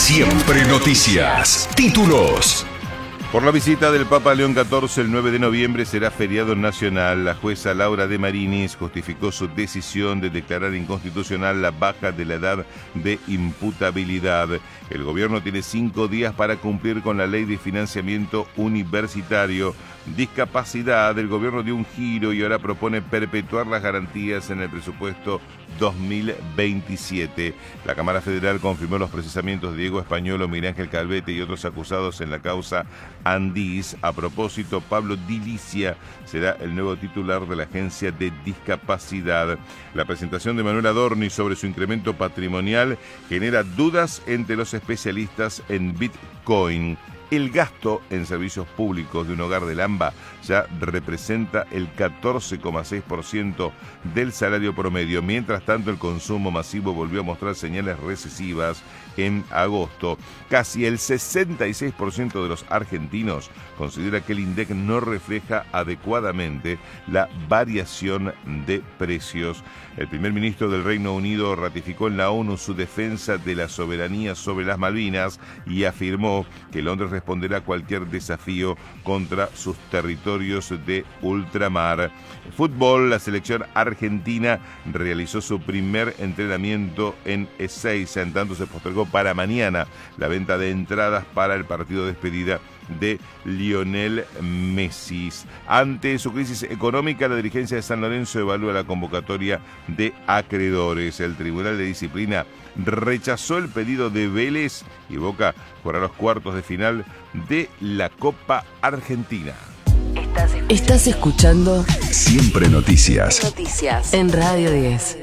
Siempre Noticias. Títulos. Por la visita del Papa León XIV, el 9 de noviembre será feriado nacional. La jueza Laura de Marinis justificó su decisión de declarar inconstitucional la baja de la edad de imputabilidad. El gobierno tiene 5 días para cumplir con la ley de financiamiento universitario. Discapacidad, el gobierno dio un giro y ahora propone perpetuar las garantías en el presupuesto 2027. La Cámara Federal confirmó los procesamientos de Diego Españolo, Miguel Ángel Calvete y otros acusados en la causa Andís. A propósito, Pablo Dilicia será el nuevo titular de la Agencia de Discapacidad. La presentación de Manuel Adorni sobre su incremento patrimonial genera dudas entre los especialistas en Bitcoin. El gasto en servicios públicos de un hogar del AMBA ya representa el 14,6% del salario promedio. Mientras tanto, el consumo masivo volvió a mostrar señales recesivas en agosto. Casi el 66% de los argentinos considera que el INDEC no refleja adecuadamente la variación de precios. El primer ministro del Reino Unido ratificó en la ONU su defensa de la soberanía sobre las Malvinas y afirmó que Londres responderá a cualquier desafío contra sus territorios de ultramar. Fútbol, la selección argentina realizó su primer entrenamiento en Ezeiza, en tanto se postergó para mañana la venta de entradas para el partido de despedida de Lionel Messi. Ante su crisis económica, la dirigencia de San Lorenzo evalúa la convocatoria de acreedores. El Tribunal de Disciplina rechazó el pedido de Vélez y Boca para los cuartos de final de la Copa Argentina. Estás escuchando Siempre Noticias. En Radio 10.